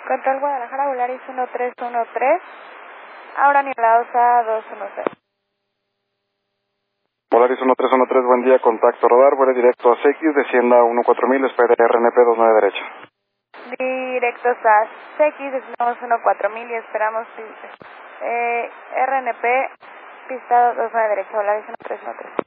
Control Guadalajara, Volaris 1313. Ahora nivelador a 216. Volaris 1313, buen día, contacto radar, vuelo directo a CX, descienda a 14000, espere RNP 29 derecha. Directos a CX, desviamos 14000 y esperamos RNP, pista 29 derecha, Volaris 1313.